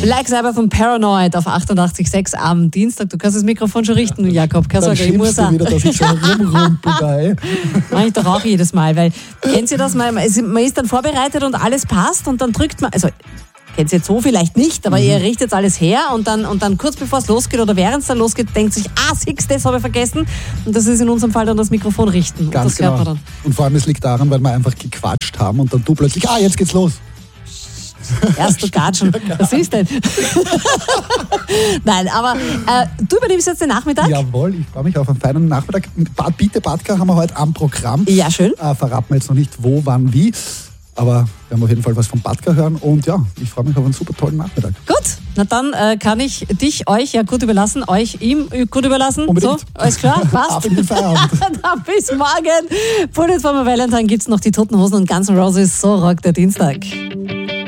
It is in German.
Black Sabbath und Paranoid auf 88.6 am Dienstag. Du kannst das Mikrofon schon richten, Jakob. Keine Sorge, ich muss auch. Wieder, dass ich so rumrumpel da. Mach ich doch auch jedes Mal, weil, kennt ihr das mal, man ist dann vorbereitet und alles passt und dann drückt man, also, kennt ihr jetzt so vielleicht nicht, aber ihr richtet alles her und dann kurz bevor es losgeht oder während es dann losgeht, denkt sich, das habe ich vergessen. Und das ist in unserem Fall dann das Mikrofon richten. Ganz und das genau. hört man dann. Und vor allem, es liegt daran, weil wir einfach gequatscht haben und dann du plötzlich, jetzt geht's los. Erst du Gatschen. Was ist denn? Nein, aber du übernimmst jetzt den Nachmittag? Jawohl, ich freue mich auf einen feinen Nachmittag. Bitte Badka haben wir heute am Programm. Ja, schön. Verraten wir jetzt noch nicht wo, wann, wie. Aber wir haben auf jeden Fall was vom Badka hören und ja, ich freue mich auf einen super tollen Nachmittag. Gut, na dann kann ich euch ja gut überlassen, euch ihm gut überlassen. Unbedingt. So, alles klar, passt. Auf in den Feierabend. Dann bis morgen. Bullet for my Valentine gibt's noch die Toten Hosen und Guns N' Roses. So rockt der Dienstag.